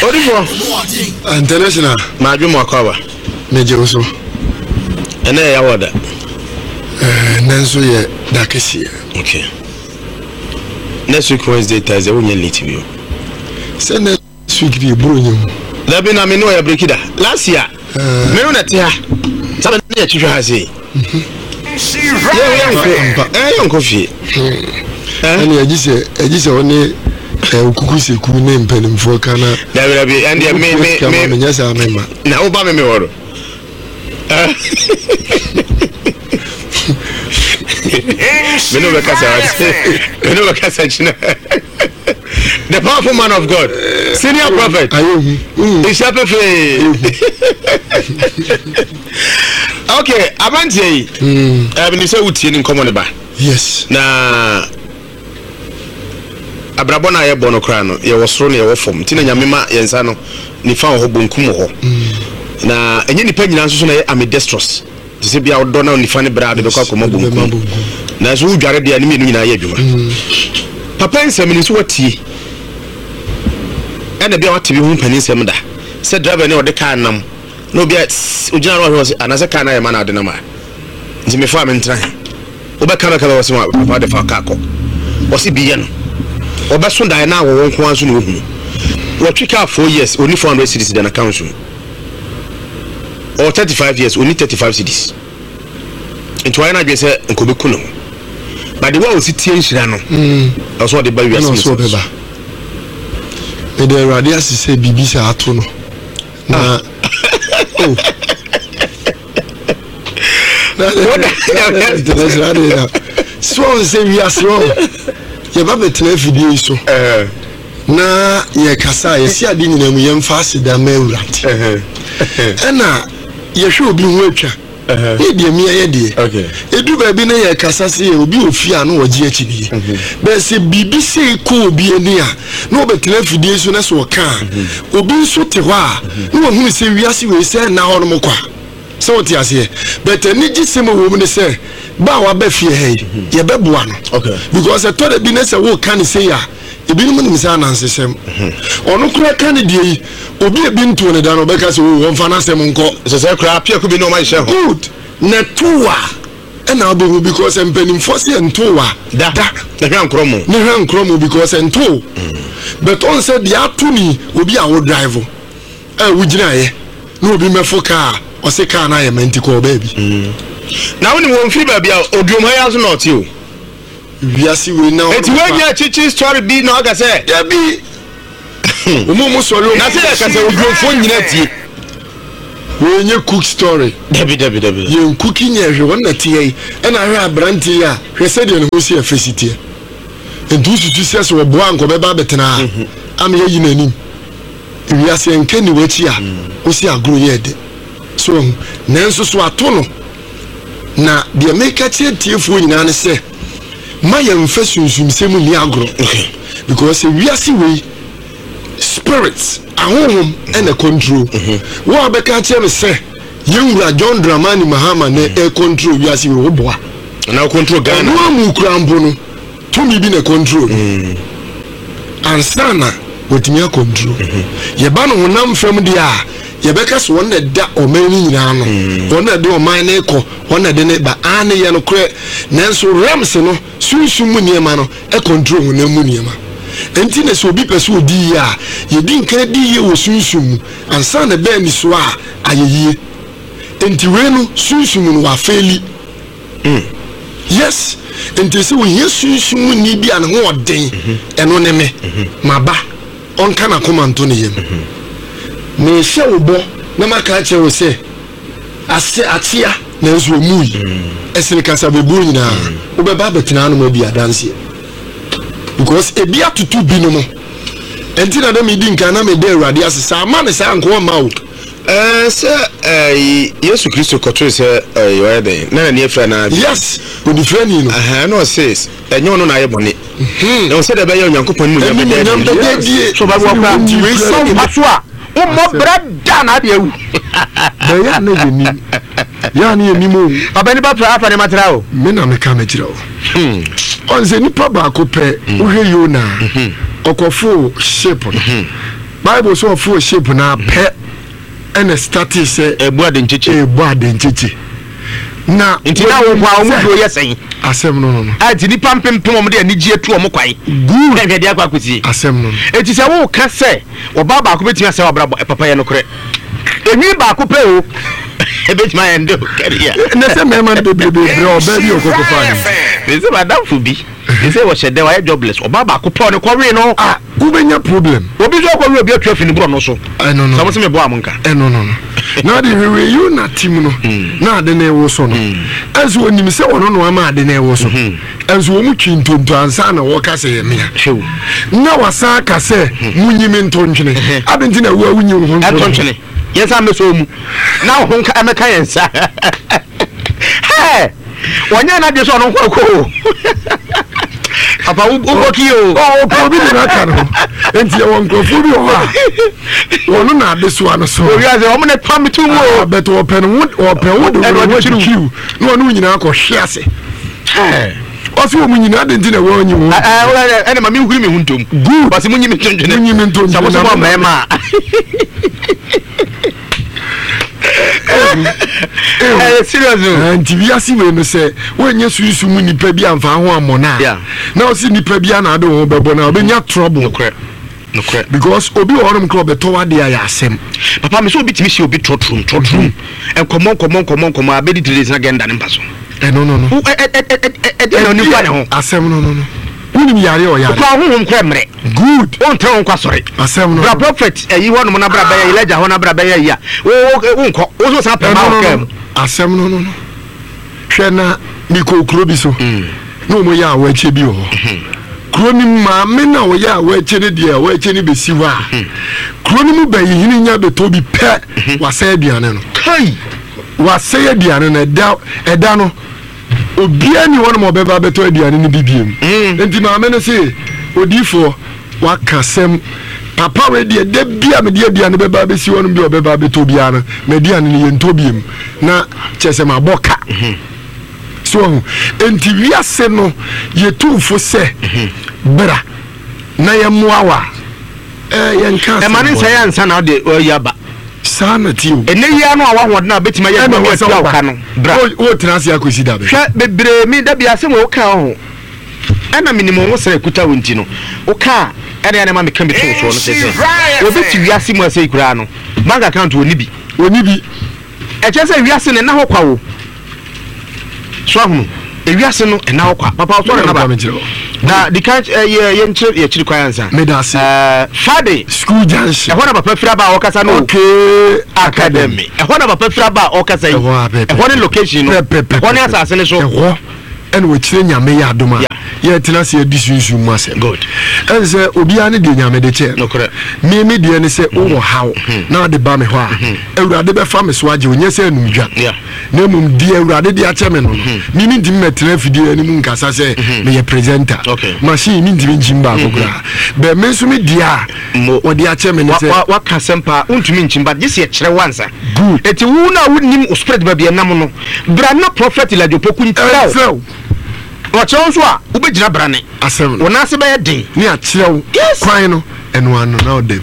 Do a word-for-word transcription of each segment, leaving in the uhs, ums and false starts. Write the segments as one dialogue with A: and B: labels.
A: Odifo
B: international
A: Maju Mwakawa
B: meje uso
A: ene ya wada
B: eh nanso ye dakesi.
A: Okay. Next week Wednesday Thursday we need late view.
B: Say next week be bro nyum.
A: La be na me no ya breakida. Last year me no na tia. Sabe na ya twihwa ha sei. Mhm. Eh yon kofi. Eh
B: ani agise agise oni ukuku se ku ne mpanimfo kana.
A: Da be da be and me me me
B: me nyasa me ma.
A: Na oba me me woro. Eh Me no bekasa. Me no bekasa china. The powerful man of God, senior prophet. Ishapefe. Okay, Abante. Hmm. Abini say utie ni nkomo ne ba.
B: Yes.
A: Na Abrabona ye bono kra no, ye wosoro ne ye wofom. Ti na nyamema ye nsa no, ni fa ho bonkum ho. Na enye nipa nyina nso so na ye ambidextrous. Dise bia odo na ni fa ne bra de be kwa komo bonkum. Na so udware de ani menu nyina ye adwuma. Papa nsem ni so watie. Ena bia wate bi hu mpani nsem da. Se driver ne ode car nam. No bia ojina ro ho se anase car na ye ma na ade na ma. Nti me fa me ntra. Oba kama kama wose ma papa de fa car ko. Wose biye no. Oba so da na wo nko anso no hu. Watwi car four years only four hundred cedis in account. Or thirty-five years only thirty-five cedis. Into why na say nko be kuno. But the way we see tension no. Mm. Also the baby as so beba. E
B: de radio say bibi say ato no. Na oh. Na so say we are slow. Ye ba betre video so. Eh. Na ye kasa ye si ade nyina mu ye mfa se da mawurat. Eh. Eh. Na ye hwe obi hu atwa. Eh. E de mi ye de. Okay. Edu ba bi na ye kasa se obi ofia no woje achi bi. Be se bibi se ko obi ani a na obetre video so na so ka. Obi nso te ho a na wo hu se wiase we se na ho no mkwa. So what you say? But any gisem woman say, ba wa be fie hey, ye be boa no. Okay. Because I thought the business wo can say ya. E bi no mu say na nsesem. Ono kura kan die obi e bi nto ne da no be ka say wo mfa na sem nko. So say kura pia ku bi no ma hye ho. Good. Na tuwa. E na obi because empanim force ntowa. Da. Da. Na hwan kromo. Na hwan kromo because nto. But on said the atuni obi a wo drive. Eh wo gina ye. No obi mefo car. Ose ka na yementi ko baby mm na woni won fi baby odwom ha yaso not you wiase we na eti we nya chichi story bi na oga say ya bi umu mu solo na say ka say odwom fo nyina tie we nya cook story dabi dabi dabi ye cooking nya hwe wona tie e na hwe abranti ya hwe se de no ho si afesitie entu sutu se so bo anko be ba betena am ye yinanim wiase enke ni wachi a o si agro ye de so nanso so atono na de make tietiefu nyina ne se maye mfa sunsun semu ni agro because we are see we spirits ahom and a control wo abeka tie me se yewura John Dramani Mahama na e control we are see we boa na control Ghana no mu krambo no to mi bi na control ansana wotimi control ye ba no honam fam dia yebeka so wona da omani nyina no wona de oman na eko wona de ne ba ane ye no kre nanso rams no sunsun mu niema no e control wona mu niema enti ne so obi pese odi ya ye di nka di ye wo sunsun mu ansa na be ni so a ayeye enti we no sunsun mu wa feli mm yes enti se wo ye sunsun mu ni bi an ho oden eno ne me maba onka na komanto ne yem me she obo na maka che wo se ase atia na nso mu yi esere kasa bebu nyina wo be ba betina no ma bi adanse because e bia tutu bi no no enti na dem di nka na me de awurade asesa ma ne sa nko ma wo eh se eh Yesu Kristo kotwe se eh yo eden na na efra na yes wo di fra ni no aha no says enyo no na ye bone mhm na wo se de be ye onyankopon mu ya be de so ba wo pra ti we so maso a o mo brada na de awu be ya na ni ya ni ni mo abani ba pra afa ne matra o me na me ka me kira o hmm on se ni pa ba ko pe o he yo na okofo shape no Bible so for shape na pe and started say
A: ebu adencheche
B: ebu adencheche na
A: nti na wo kwa omu do yesen
B: asem no no
A: a ti ni pampempem omu de anigye tu omu kwai
B: good
A: na hwede akwa kwesi
B: asem no
A: eti se wo ka se oba ba ko betimi ase wabra papa ye no kore enyi ba ko pe o ebetima endo career
B: na se mema de bebe bro ba bi okoko fa
A: ni se madam fu bi se wo shede wa jobless oba ba ko pe no ko we no
B: ah ubenya problem
A: obi so ko we obi atwa fini bro no so
B: I no no
A: so mo se me bo amunka
B: eh no no no na de we you na team no na de na ewo so no as onim se wono no ama de na ewo so as wo mu twintonto ansa na wo ka se ye me na wasa ka se munyimi ntontwene abenti na wo awunyi ho
A: ntontwene yensa me so mu na ho nka ameka yensa hey wonya na de so no kwa ko papa uko kiyo
B: oh probi na ka no enti e won krofo bi o ha wonu na de so ano so
A: obi aze omo ne pam tu mo
B: bet o pen wo o pen wo de wo kiu no wonu nyina ko hwe ase eh osi wo nyina de ntina wo onyi wo
A: eh ene ma mi huri mi huntom basi munyi mi tonjene
B: munyi mi tonjene
A: sabo so ma ma eh serious
B: anti bi asi we no se wonye suisu mu nipa bi amfa ho amona na o si nipa bi ana de ho bebo na obenya trouble
A: no correct
B: because obi orum club beto wade ya asem
A: papa me so obi timi si obi trotrum trotrum en common common common common abedi delays na genda ne mpaso
B: eh no no no
A: eh eh eh eh eh no ni kwa ne ho
B: asem no no no woni yare o yare
A: kwa ho ho kwa mre
B: good
A: on tell on kwa sorry
B: asem no
A: bra prophet eh yi ho no na bra ba ya Elijah ho na bra ba ya ya o nko o so sa pa ma kam
B: asem no no no hwe na ni ko kro bi so no mo ya wa che bi ho kroni ma me na wo ya wa che ne dia wa che ne besi ho a kroni mu ba yi hini nya beto bi pe wa sa aduane no
A: kai
B: wa sa aduane no eda eda no obia ni won mo beba beto aduane ni bibiem enti ma me no se odifo wa kasem papa we de de bia me de aduane beba besi won bi obeba beto bia no me aduane ni yentobiem na chese ma boka so enti wiase no yetufo se bra na yemoawa eh yenka
A: e mane nsa ya nsa na de oyaba
B: sana tiwo
A: ene ya no awa hodna betima ya no wa twa ka no bra
B: o transi akosi da be
A: hwe bebre mi da bia se mo ka ho ana minimum wo se kuta wonti no o ka ene ya na ma me kan bi to so no se se obeti wiase mo se ikura no bank account woni bi
B: woni bi
A: e che se wiase ne na ho kwa wo so ahunu ewiase no ena ho kwa papa so na ba na the catch ye ye nche ye chiri kwa yansa
B: medasi
A: eh fade
B: school junction
A: e ho na papa fira ba o kasa no
B: okay
A: academy e ho na papa fira ba o kasa yi e ho ne location no e ho ne asase ne so
B: e ho ene we chire nyame ya adoma ye tena se disunsu mu ase
A: good
B: ense obi ane de nyame de che
A: no correct
B: me me de ne se wo haw na de ba me ho a ewurade be fa me so age onye se anumdwa na mum di ewurade de ache me no mi mi ndim metena fidie ani mu nkasa se me ye presenter machine mi ndim njim ba kokura be me so me dia wo de ache me ne se
A: wa ka sempa untumi nchimba je se kire wansa eti wu na wu nim o spread ba bia nam no bra na prophet la jopoku ntiraw wa chonso a ubegina brane
B: asem
A: wona se ba ye den
B: ni a kirew kwan no eno ano na odem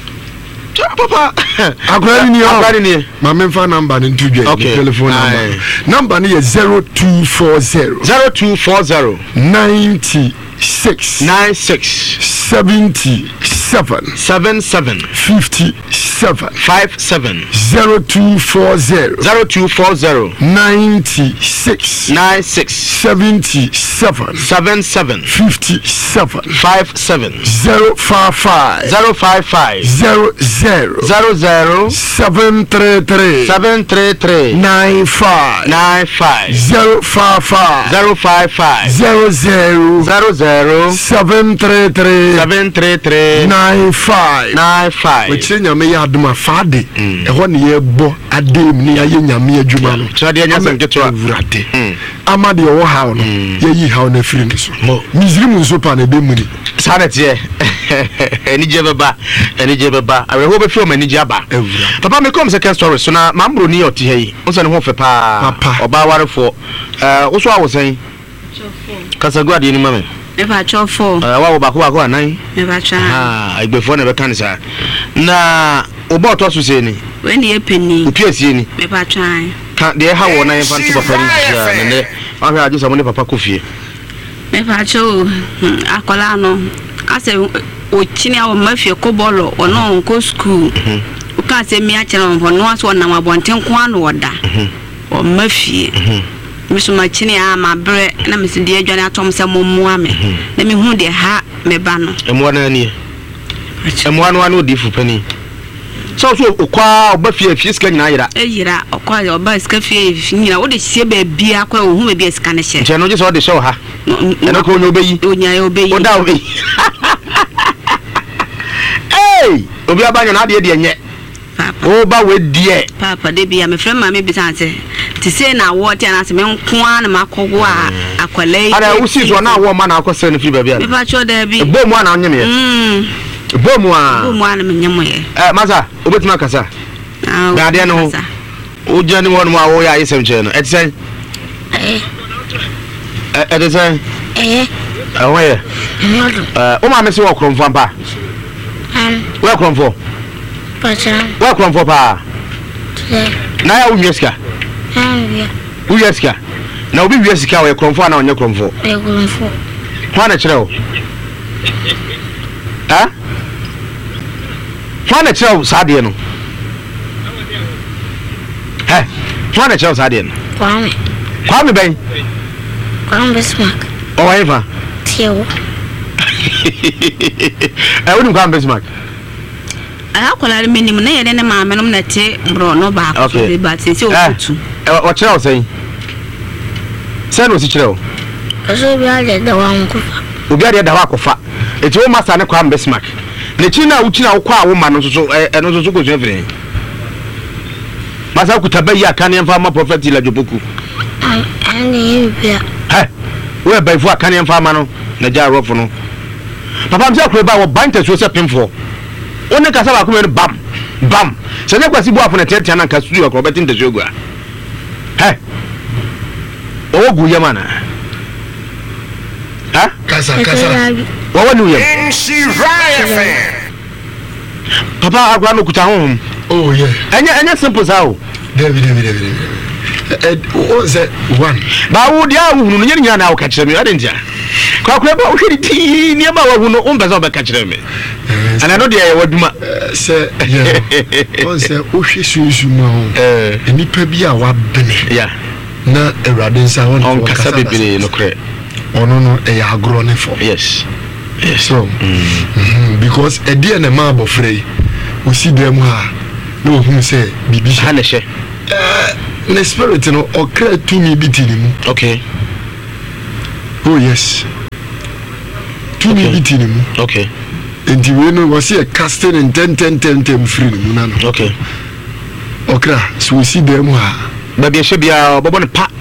A: papa
B: akwani ni
A: akwani ni
B: ma memfa number ni ntudwe telephone number number ni zero two four zero
A: zero two four zero
B: ninety six
A: ninety-six
B: seventy seven
A: seventy-seven
B: fifty-seven
A: fifty-seven
B: zero two four zero
A: zero two four zero
B: ninety-six
A: ninety-six
B: seventy-seven
A: seventy-seven
B: fifty-seven
A: fifty-seven
B: zero five five
A: zero five five
B: zero zero
A: zero zero
B: seven three three
A: seven three three
B: nine five
A: nine five
B: zero five five
A: zero five five
B: zero zero
A: zero zero
B: seven three three
A: seven three three
B: nine five
A: nine five
B: we che nyame ya aduma fade e ho ne ye bo adem ni aye nyame adwuma no
A: so de nya sem ketwa
B: wurade amade wo hawo no ye yi hawo na firi ne so mizrim nso pa na be muri
A: sanete eni je baba eni je baba awe ho be fi o mani je aba papa me come second story so na mambro ni oti heyi o se ne ho fe pa oba warefo eh wo so awosan kasagua de ni mame
C: Me pa cho four.
A: Eh wa wo ba ko ba ko anan.
C: Me pa cha.
A: Ah, igbefo na be kan sa. Na obo to so se ni.
C: We ni e penny.
A: Opi asie ni.
C: Me pa cha.
A: Ka de ha wo na infant papa ni ya ne. Wa ha aju so mo ne papa kofie.
C: Me pa cho akola no. Ase o chini awo mafie ko bolo ono nko school. O ka se mi a chere on no aso na mabonten ko anu oda. O mafie. Miso ma chini a ma bre na mi se de adwane atom se mommo ame. Na mi hu de ha me ba no.
A: Emo na ni. Emo anu anu di fu pani. So so okwa obafie fie ska nyina yira.
C: E yira okwa yo ba ska fie nyina wo de sie ba bia akwa wo hu be ska ne hye.
A: Nche no je so de show ha. Eno ko onyo beyi.
C: Onya yo beyi.
A: Oda obeyi. Hey, obi abanya na de de nye.
C: Papa.
A: O ba we de.
C: Papa de bia me frema me bisanse. Ti say na wo ti na se me nko an makogo a akwale.
A: Ara usi so na wo ma na akose no fi ba bia.
C: Me pa cho da bi.
A: Bo mu ana nyeme.
C: Mm.
A: Bo mu a.
C: Bo mu ana me nyemo ye.
A: Eh masa, obetima kasa.
C: Ah.
A: Ba de no. O jani won mu a wo ya yesem che no. E tsen.
D: Eh.
A: Eh e de tsen.
D: Eh.
A: Eh wo ye. Eh o ma me se wo kromfo ampa.
D: Um.
A: Wo kromfo.
D: Pacha.
A: Wo kromfo pa. Na ya unyeska.
D: Um.
A: Unyeska. Na obi wieska wo kromfo na onye kromfo.
D: E kromfo.
A: Kwa na kire wo. Ha? Kwa na kire wo sade no. Eh. Kwa na kire wo sade no.
D: Kwame.
A: Kwame ben.
D: Kwame Bismarck.
A: O wa ifa.
D: Tio.
A: Eh wonu Kwame Bismarck.
C: Akola le menim na ye ne ma menom na te bro no ba ko be ba se se okutu.
A: Eh o kire wo sen. Sen o si kire wo.
D: Oso bi ale da wa nkufa.
A: Obi ade da wa kofa. Eti wo masa ne Kwame Bismarck. Ne chi na uchi na wo kwa wo ma no so eh no so so ko so fere. Masa ku tabayi aka ne mfa ma prophet la joboku.
D: Ani bia.
A: Eh. We bai fu aka ne mfa ma no na ja rofo no. Papa mse akure ba wo bante so se pemfo. One kasa ba kuma bam bam. Se ne kwasi bu afo na tetia na nka studio ko betin de jogua. Eh. O gu yamana. Ha?
B: Kasa kasa.
A: Wo wonu yam.
E: N C Raya fan.
A: Papa agwa no kuta ho.
B: Oh yeah.
A: Anya anya simple sao.
B: David David David. Eh o se one.
A: Ba wo dia wo hunu nya nya na wo ka kire me adentia. Kwa kwa ba wo hwedi ti ni ba wo hunu o mpeza wo be ka kire me. Ana no dia ye waduma.
B: Se yeah. On se o hwe sunsu ma ho. Eh enipa bi a wa bene.
A: Yeah.
B: Na Ewrade nsa won
A: on kasa bebere no kre.
B: Ono no e ya agro ne fo.
A: Yes. Yes.
B: So mm. Mm, because e dia na ma abofrei. O si dem ha. No hu se bibi
A: ha na hye.
B: Eh ne spirit no o kra tu mi bitini mu.
A: Okay.
B: Oh yes. Tu mi bitini mu.
A: Okay.
B: Enti we no was here casting in ten ten ten ten free mu na no.
A: Okay.
B: Okra so si dem ha.
A: Ba bi hye bia obobo ne pa.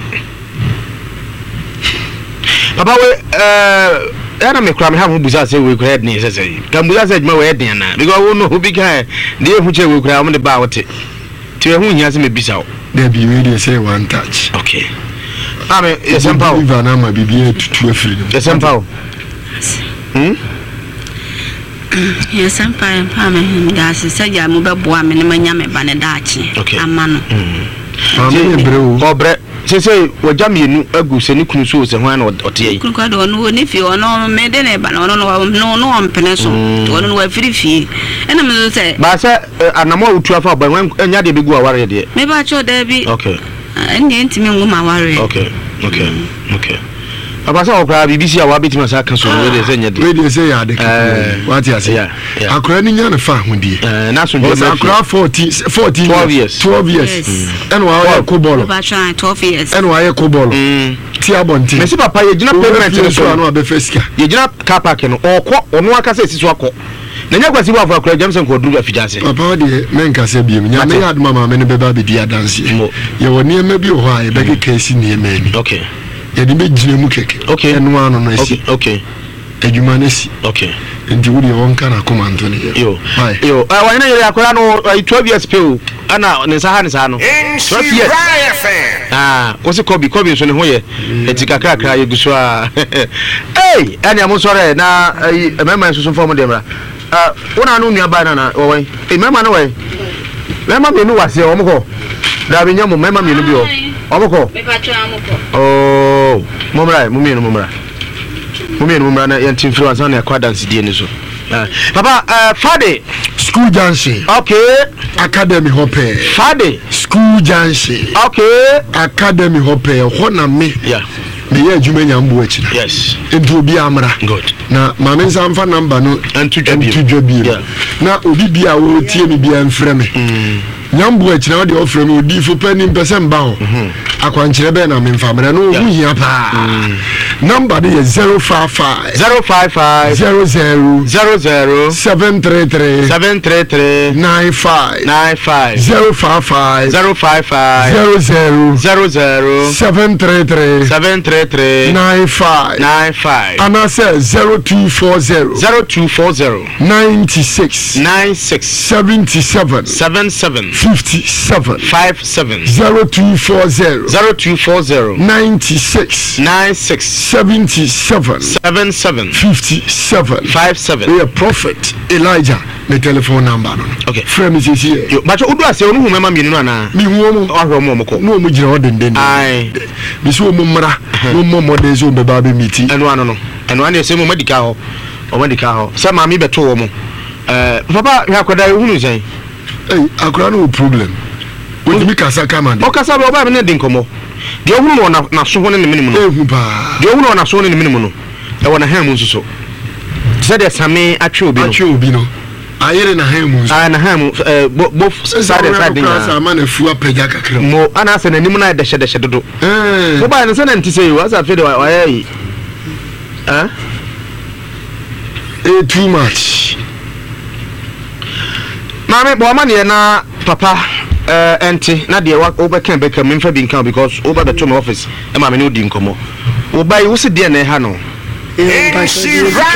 A: Papa we eh ana me kra me ha hu buza se we kra edin se se. Ka buza se adwuma we edin na because we no obi ka dey hu che we kra mo de ba wote. Ti we hu hia se me bisa wo.
B: There be we dey say one touch.
A: Okay. Ame yesempa wo.
B: Iva na ma bibia tutu afiri.
A: Yesempa wo. Hmm?
C: Yesempa pa me da se se ja mo be boa me ne manya me ba ne daachi amano.
A: Hmm.
B: Ame breu.
A: Obre se se wajam yenu agu se ni kunu so se ho na ote yi.
C: Kunu kwa do no ni fi ono me de ne ba no no no no ompene so. To no wa firi fi. Ena me se
A: ba se anamo utu afa ba nya de begu aware de.
C: Me ba cho da bi.
A: Okay.
C: Enya ntimi nguma aware.
A: Okay. Okay. Okay. Papa sa okra bibisi a wa betima sa kan so we de se nya de.
B: We de say ya de. What you say? Akra ni nya na fa hodie.
A: Eh na so nje
B: akra forty fourteen
A: twelve years.
B: twelve years. En wa ya ko bolo.
C: Ba try twelve years.
B: En wa ya ko bolo.
A: Mm.
B: Ti abonti.
A: Me si papa ye gina payment
B: so no abe fesika.
A: Ye gina car park no okọ onu aka se siso akọ. Na nya kwasi bu afọ akra Jameson ko duru afijase.
B: Papa de men ka se biem. Nya me yad mama me ne beba be di adanse. Ye woni ema bi o ho a ye be ke kasi ne ema ni.
A: Okay.
B: Ye di be gina mu keke.
A: Okay.
B: Enu ano no esi.
A: Okay.
B: adwuma no si
A: okay
B: nti wo de won kana komando ne
A: yo yo eh wa ina yere akora no twelve years pe ana ne sa ha ne sa no twelve years ah wo se kobi kobi so ne ho ye etika kakra ye guso a eh ani amo sore na mema so so form de mra ah wona no nua ba na na wo wen eh mema no we mema me no wase o mo ko da bi nyamo mema me no bi o o mo ko me pa twa mo ko oh mo mra mo me no mo mra mo me no mo mra na yantin influence na kwa dance die ni so papa uh Friday
B: school junction
A: okay
B: academy hope
A: Friday
B: school junction
A: okay
B: academy hope ho na me
A: yeah
B: me ye adwuma nyambo akira
A: yes
B: enti obi amra
A: good
B: na mama nsa mfa number no
A: antu dwabi
B: antu dwabi na obi bia wo tie me bia mfrɛ me nyambo akira wo de ofrɛ me odi fo pani mpɛsɛ mba ho akwankyerɛ bɛ na me mfa mra no hu hia pa number de zero five five
A: zero five five
B: zero zero
A: zero zero
B: seven three three
A: seven three three
B: nine five
A: nine five
B: zero five five
A: zero five five
B: zero zero
A: zero zero
B: seven three three
A: seven three three
B: nine five
A: nine five
B: and I say zero two four zero
A: zero two four zero
B: ninety six
A: nine six
B: seventy seven
A: seven seven
B: fifty seven
A: five seven
B: zero two four zero
A: zero two four zero
B: ninety six
A: nine six
B: seventy seven
A: seven seven
B: fifty seven
A: five seven.
B: We are prophet Elijah. The telephone number.
A: Okay.
B: Friend is here.
A: Yo, but you do say onu mema mi no na.
B: Mi hu mo.
A: Ahwo mo mo ko.
B: No mo jira odin den.
A: Ai.
B: Bi so mo mra. No mo mo de so be ba be meeting.
A: Eno ano no. Eno ane se mo medical ho. O medical ho. Se ma mi beto wo mo. Eh, papa ya koda hu nu sen.
B: Eh, akura no problem. Wo mi kasa kama de.
A: O kasa be o ba me ne din komo. De hu no na na so ho ne me no.
B: Eh hu pa.
A: De hu no na so ne me no. E wona ha mu nsuso. Said the same atwe obi no.
B: Atwe obi no. Ayere na ha mu.
A: Ah na ha mu both side side
B: din. Sa ma na fu apagya kakra.
A: Mo ana se na nim na de hye de hye dodo. Eh. Mo ba na se na ntise yi, asa fe de wa yi. Ah?
B: Eh too much.
A: Mama bo ma ne na papa eh enti na de wa obeka beka me mfa bi nkan because over the to my office e ma me no di nkomo. Wo ba yi wo se de na ha no.
F: If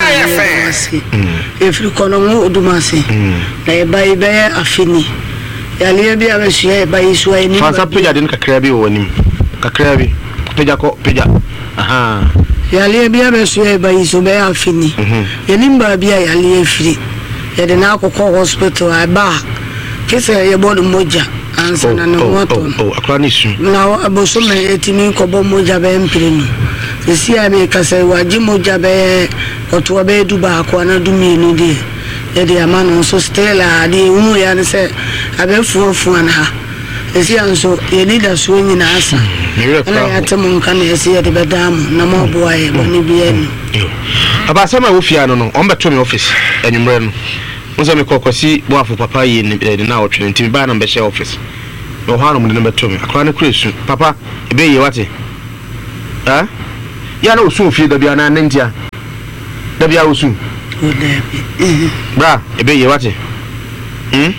F: you can do Masi, they buy bear a finny. Yalia a share by his way.
A: Fansa Pija didn't cacrabi or him. Cacrabi, Pijako, Pija. Aha.
F: Yalia a share by his way a finny. Yalimba be a yalia free. Yet an alcohol hospital, I bar. Kiss a body moja. Answer and a water.
A: Oh, a chronic.
F: Now a bosom eighteen kobo moja bemprin. The sea make us say, Wajimo Jabe, or to a bed to back one of the meaning dear. The man also stella, the Umuyan said, I bet four for an hour. The sea so you need a swing in answer. And I had some can see at the bedam, no more boy, when you be in.
A: About some of Fiano, on the Tommy office, and you run. Was I call see one for Papa in the now train to ban on the office. No harm in the number two. A chronic Christian, Papa, be you what it? Huh? Ya no so fi da bia na nantia da bia osu
F: o da bi
A: bra e be ye wate hm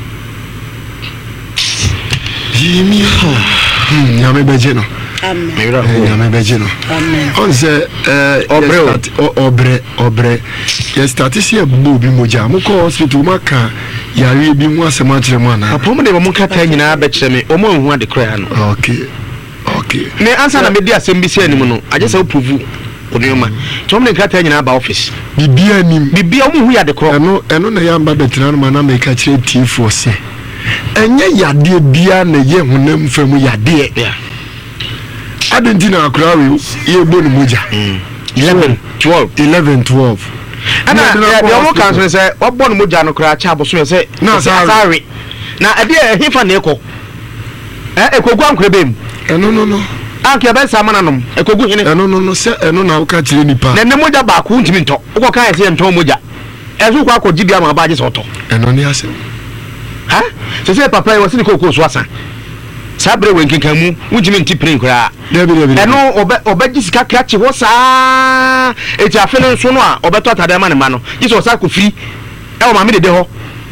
B: Jimmy hm ya me beje no
F: amen
A: me ra
B: ya me beje no
F: amen
B: on se eh obre obre obre ye start see ebubu bi moja mo ko hospital maka yare bi mu asema kire mu ana
A: papa mo de mo kata nyina be kire me o mo hu ade kra no
B: okay okay
A: me answer na me dia sembisi anim no aje se prove onioma tom ne kata nyina ba office
B: bibia anim
A: bibia o mo hu ya de kro
B: eno eno na ya mba betina no na me ka kire T four se enye yade bia na ye honam famu yade
A: yeah
B: adentina akra we ye bonu moja
A: eleven twelve
B: eleven twelve
A: ana ya mo kan so say obon moja no kra cha boso say
B: na
A: sorry na ade e hifa na ekọ eh ekogu ankre bem
B: eno no no
A: anke be sa mananom ekogu hene
B: eno no no se eno na uka kire nipa
A: na ne moja ba ku ntimi nto ukọ kan se nto moja ezu kwa akọ gibia ma ba je so to
B: eno ni ase
A: ha se se papa e wasi ni kokọ so asa sabre wen kenkan mu ujimi nti prin kra
B: debi debi
A: eno obe obe sika krachi ho saa eti afene nso no a obe to atade ma ne ma no yiso sa ko firi e o ma me de ho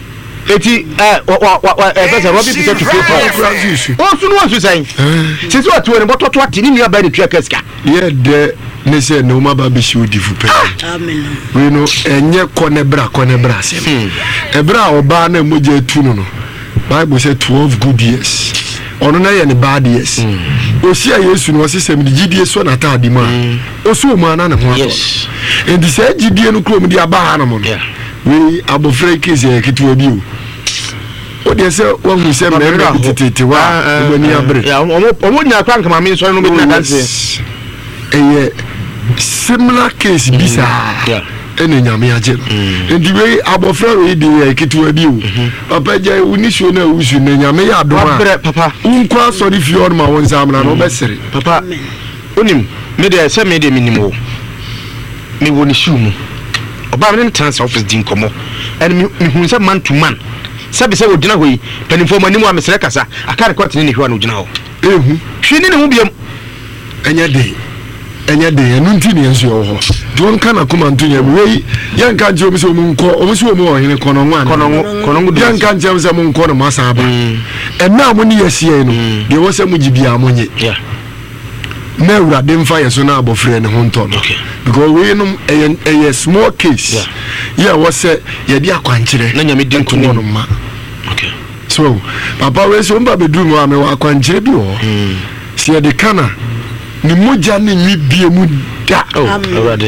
A: eti eh wa wa eh pesa Robbie Peter to pay for o sunu o su sai se so atu ne bototo ati ni nua ba ni tua kaska
B: ye de ne se no ma ba be shi odi fu pe
F: amen
B: we no enye konebra konebra sem ebra oba na moja tu no no Bible say twelve good years ono na ye ne bad years osi a Yesu no se sem di gidie so na ta adi ma osu ma na ne ho ato endi se gidie no krom di aba ha no mo we abofre keze e kitu bi o o de se won hu se me me tititi wa ibani abre
A: ya omo omo nya kwa nka ma me so no me na dance
B: eye similar case bisa ene nyame agye endi we abofra we di e kitu bi o papa je unisho na usu na nyame ya do a
A: papa
B: unkwa sorry fi on ma won zamna no be sere
A: papa onim me de se me de minimo me woni shumu oba me transfer office din komo and me hu se man to man sabe se odina hoyi penifo manimu amesere kasa aka record ni hwa no odina ho
B: ehu
A: hwini ne hu biem
B: enya de enya de enu nti ne enso ho don kana kuma ntunya we yanka je omi se omi nko omi se omi ohene kono nwa
A: kono kono ngudu
B: yanka je se omi nko no masa aba enna mo ni yesie no de wo se mo gibia mo nye
A: yeah
B: na urade mfa yeso na abofre ne ho nto no because we no a small case yeah wo se ye di akwankyere
A: na nyame din kono
B: no ma
A: okay
B: so papa we so mba bedru mo ame wa akwankyere bi ho si ye de kana ni moja ni ni bie mu da
A: oh already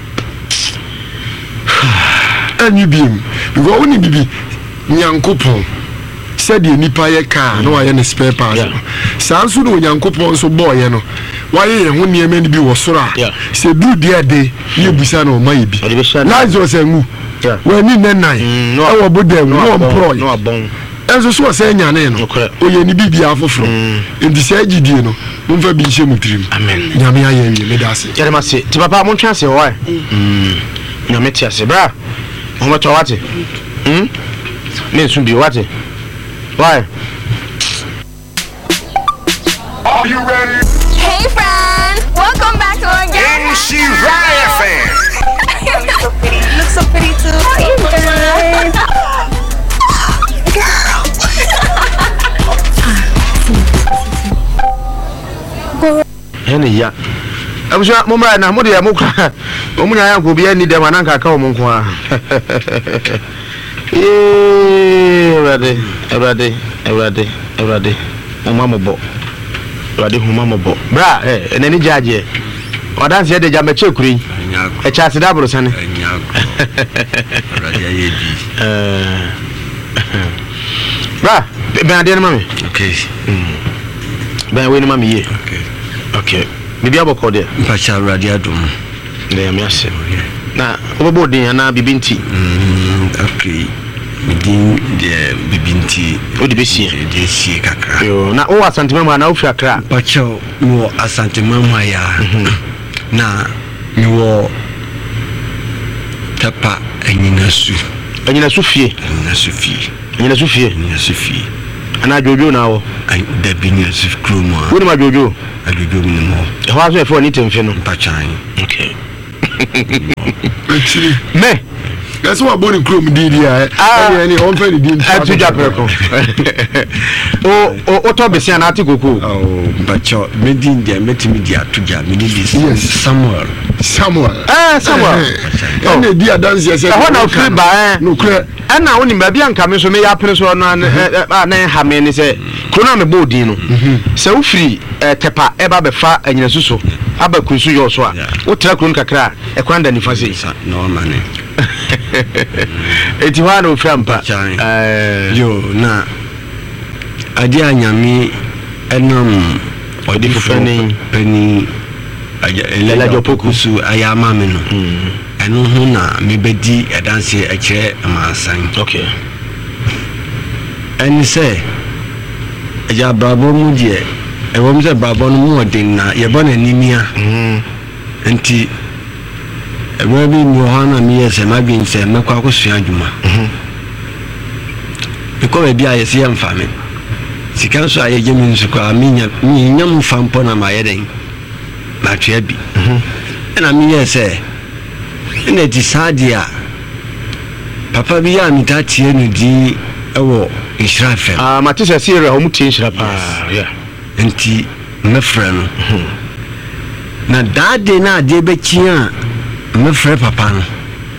B: ani biem because woni bibi nyankopon said the nipa ye car no aye ne spare part sanso no nyankopon so boy no waye ye ho niam ni bi wo soro a se du dia de ye busa no ma ye bi lazarus angu wani nenai e wo bodam no employ
A: no abon
B: enso so se nyane no oye ni bibia afoforo enti se agidie no mfa bi nche mutrim
A: amen
B: nyame aye wi me dase
A: yare ma se ti papa mo twase ho ai mm nyame ti ase bra mo to wate mm me sun bi wate why
E: are you ready?
G: Hey friends, welcome back to our game.
E: M C Riot Fan.
G: You look so pretty. You look so pretty too. How are you guys? Girl.
A: Hene ya. Abusha mo mra na mo de ya mo kwa. Mo munya ya ko bi ani dem ananka ka mo nko a. Eh, everybody, everybody, everybody, everybody. Mama mo bo. Everybody huma mo bo. Bra, eh, enani jaje. Odanse de jamba chekuri. E cha sida bro sane.
H: Radio yedi.
A: Eh. Bra, be ade na mami.
H: Okay.
A: Mm. Ben we ni mami ye.
H: Okay.
A: Okay. Bibi aboko de.
H: Mpacha radio dum.
A: Na ya mi ase. Na obobo din na bibinti.
H: Mm, okay. Midin de bibinti
A: o de besie
H: de sie kakra
A: yo na o asantema ma na o fi akra
H: pacha wo asantema ma ya na mi wo tapa enyina su
A: enyina su fie
H: enyina su fie
A: enyina su fie
H: enyina su fie
A: ana jojo na wo
H: ai da binya su kromo
A: wo ni ma jojo
H: ajojo mi mo
A: e ho aso e fo ni temfe no
H: pacha
A: okay
B: actually
A: me
B: that's what boni chrome did here eh any on fair did
A: atu japeko o o o to besia na atikoko
H: oh bacho medin dia metimi dia atuja me need this
B: yes
H: Samuel
B: Samuel
A: eh Samuel
B: oh ne dia dance yes
A: e ho na free ba eh
B: no kre
A: e na woni ba bia nka me so me ya pere so no na na ha me ni se kona me bodin no se wo free tepa e ba be fa anyina suso aba kunsu yo so a wo tra kron kakra e kwanda ni fa se
H: no man
A: eti wa no frampa
H: eh yo na adi anyami enam
A: odi fufani
H: pani aja elajo pokusu ayama me no eno hu na me bedi edanse ekire amansan
A: okay
H: en se aja brabo mu die e wo mse brabo no mu odin na ye bona nimia
A: mm
H: enti ewe bi mi ohana mi yese magin se mekwa akosua adwuma
A: mhm
H: biko be bia yese yam fame sika so ayeje mi nsu kwa mi nya mi nyam fampo na mayeden na twa bi
A: mhm
H: na mi yese ina ti sadia papa bi ya mi tatie no di ɛwɔ Nhyira F M.
A: Ah, mate sɛ sɛ yɛrɛ ɔmo tie Nhyira pa. Yeah.
H: Nti mɛfrɛ no. Na daade na ade bɛkyi a mɛfrɛ papa no.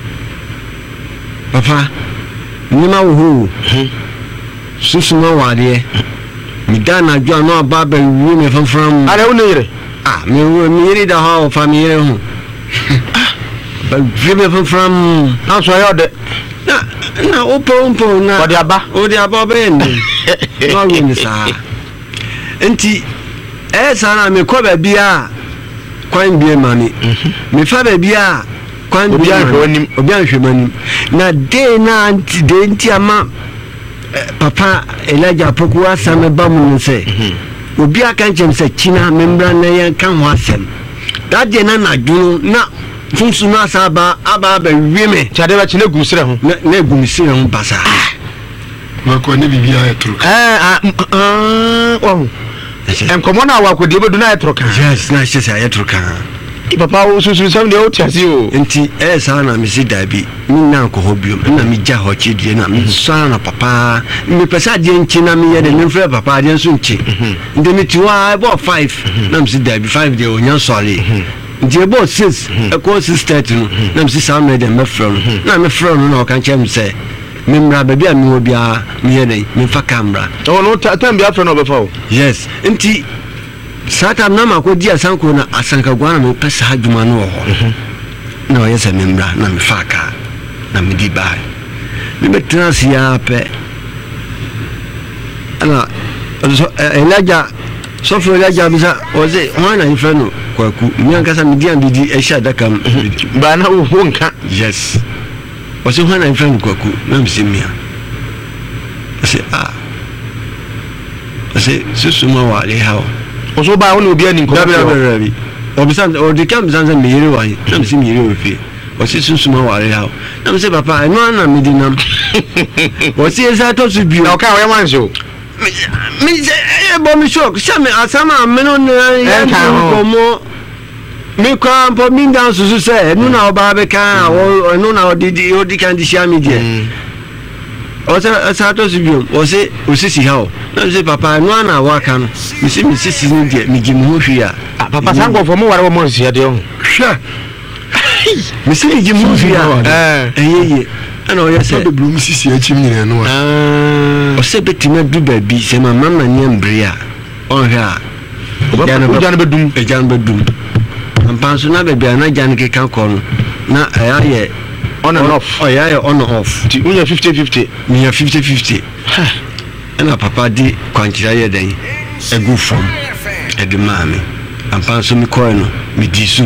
H: Papa, nima wo ho. Susuma wade. Mi dana dwa no aba ba wi me fanfram.
A: Ara wo ne yere.
H: Ah, me me yere da ha o family ho. Ba wi me fanfram.
A: Na so ya de.
H: Na na opo opo na.
A: Odi aba.
H: Odi aba be ni. No wi ni sa. Enti eh sana me ko ba bia kwan bie mami. Me fa ba bia kwan bie mami. Obi an hwemanim. Na de na anti de nti ama papa Elijah Poku asame bamu nse obi aka nchem se china membra na yan kan ho asem that day na na dunu na funsu na asaba aba ba wieme
A: chade ba chine gusire ho
H: na gumsire ho basa
B: ma ko ne bibia etro
A: eh ah oh em komo na wa ko de bedu na etro kan
H: yes na she say etro kan
A: papa wo susu sam de o tiasi o
H: enti eh sa na me si dabi mi na ko hobium na mi ja ho chidie na mi sa na papa mi pesa de nchi na mi ye de mi frɛ papa de nso nchi ndi mi tiwa about five na mi si dabi five de onyan sole ndi about six e ko six thirty no na mi si sa me de me frɛ no na me frɛ no na o kan chem se me mra ba bia mi wo bia mi ye de mi fa camera
A: oh no time bia frɛ no be fa o
H: yes enti sata na mako dia sanko na asanka gwana me pesa haduma no ho na o yesa membra na me faka na me di ba me betra sia pe ana so Elijah so for Elijah bisa o ze wana ife no kwaku mi ankasa me dia bidi e sha daka
A: ba na wo nka
H: yes o se wana ife no kwaku na me se mia se ah se susuma wa le hawo
A: oso ba woni obi ani nko
H: dabi dabi obi san o de kam san san me yere wa na me se me yere ofi o se susuma wa re ha na me se papa eno na me dinam o se esa to su bio
A: na o ka we man so
H: me se e bo mi shock sha me asama me no na ya ko mo me kwa po mi dan su su se enu na o ba be kan o enu na o di o di kan di sha mi die o se esa to su bio o se o se si ha o na se papa no na wa kan mi se mi sisi ni de mi gi mu hwi a
A: papa sango fo mo ware wo mo sia de ho
H: hwa mi se mi gi mu hwi a eh eyeye ana o yese
B: de blue mi sisi achim ni no
H: ah o se betima du ba bi se mama ma ni ambre a on hwa
A: o jan be dum
H: e jan be dum ampanso na be bia na jan ke kan ko no na ayaye
A: on and off
H: oh yeah on and off
A: ti unya fifty fifty
H: mi ya fifty fifty ana papa di kwanchira ye den egu from e di mami ampanso mi koy no mi disu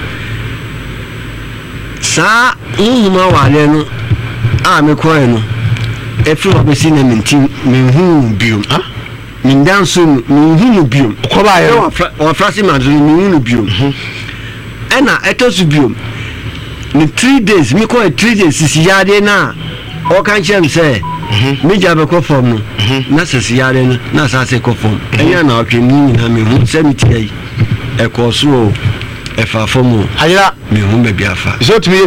H: sa nhuma wale no a mi koy no e fi wa besi na minti mi hu biom ah mi danso mi hu biom
A: ko ba ye
H: wa frasi ma mi hu biom ena etosu biom ni three days mi ko three days sisi yade na o kan chem say mi jabe ko form no na sisi yade no na sa se ko form enya na otwe ni na mi hu se mi tie e ko so e fa form
A: ayira
H: mi hu be bia fa
A: so to